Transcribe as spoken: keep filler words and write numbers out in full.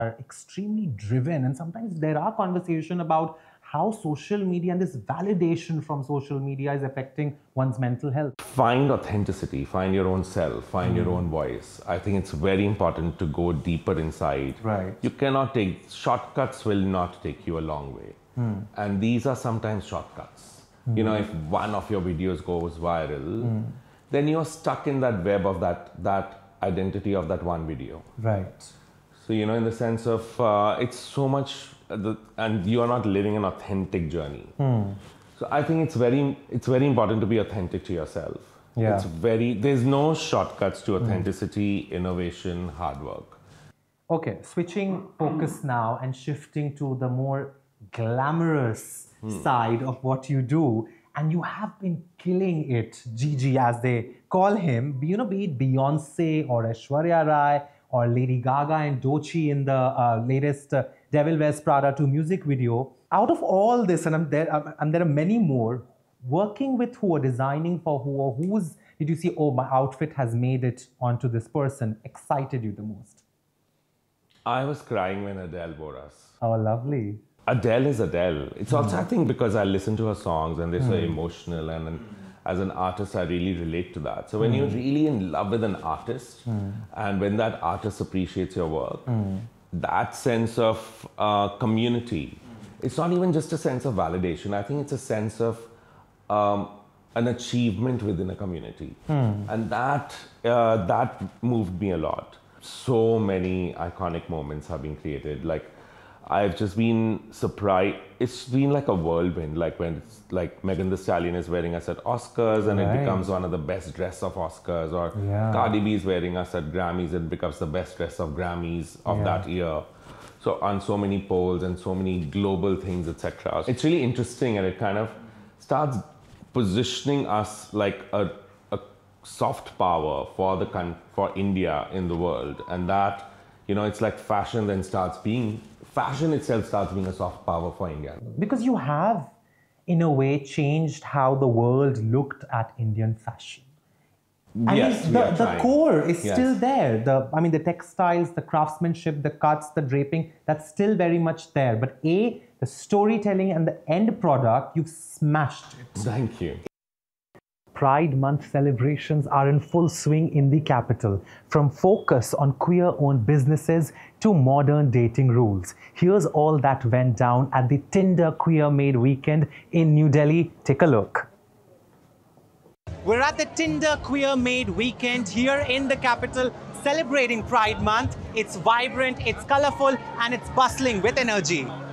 are extremely driven, and sometimes there are conversations about how social media and this validation from social media is affecting one's mental health. Find authenticity, find your own self, find mm. your own voice. I think it's very important to go deeper inside. Right. You cannot take, shortcuts will not take you a long way. Mm. And these are sometimes shortcuts. Mm. You know, if one of your videos goes viral, mm. then you're stuck in that web of that, that identity of that one video. Right. So, you know, in the sense of, uh, it's so much, uh, the, and you are not living an authentic journey. Mm. So I think it's very, it's very important to be authentic to yourself. Yeah. It's very, there's no shortcuts to authenticity, mm. innovation, hard work. Okay, switching focus now and shifting to the more glamorous mm. side of what you do. And you have been killing it, Gigi, as they call him. You know, be it Beyonce or Aishwarya Rai or Lady Gaga and Doechii in the uh, latest uh, Devil Wears Prada two music video. Out of all this, and, I'm there, um, and there are many more, working with who or designing for who, or who's did you see, oh, my outfit has made it onto this person, excited you the most? I was crying when Adele wore us. Oh, lovely. Adele is Adele. It's also, mm. I think, because I listen to her songs and they're mm. so emotional, and, and as an artist, I really relate to that. So when mm. you're really in love with an artist, mm. and when that artist appreciates your work, mm. that sense of uh, community, it's not even just a sense of validation. I think it's a sense of um, an achievement within a community. Mm. And that, uh, that moved me a lot. So many iconic moments have been created. Like, I've just been surprised. It's been like a whirlwind, like when it's like Megan Thee Stallion is wearing us at Oscars and right. it becomes one of the best dress of Oscars, or yeah. Cardi B is wearing us at Grammys and becomes the best dress of Grammys of yeah. that year. So on so many polls and so many global things, et cetera. It's really interesting, and it kind of starts positioning us like a, a soft power for the for India in the world, and that, you know, it's like fashion then starts being. Fashion itself starts being a soft power for India. Because you have, in a way, changed how the world looked at Indian fashion. I yes, mean, the, the core is yes. still there. The, I mean, the textiles, the craftsmanship, the cuts, the draping, that's still very much there. But A, the storytelling and the end product, you've smashed it. Thank you. Pride Month celebrations are in full swing in the capital, from focus on queer-owned businesses to modern dating rules. Here's all that went down at the Tinder Queer Made Weekend in New Delhi. Take a look. We're at the Tinder Queer Made Weekend here in the capital, celebrating Pride Month. It's vibrant, it's colorful, and it's bustling with energy.